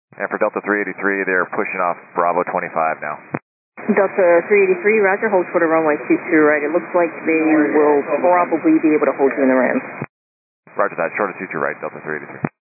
And for Delta 383, they're pushing off Bravo 25 now. Delta 383, roger, hold short of runway 22 right. It looks like they will probably be able to hold you in the ramp. Roger that, short of 22 right, Delta 383.